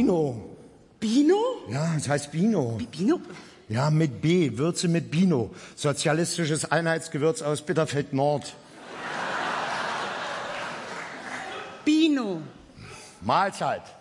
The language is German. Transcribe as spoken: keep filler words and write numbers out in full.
Bino. Bino? Ja, es heißt Bino. B Bino? Ja, mit B, Würze mit Bino. Sozialistisches Einheitsgewürz aus Bitterfeld Nord. Bino. Mahlzeit.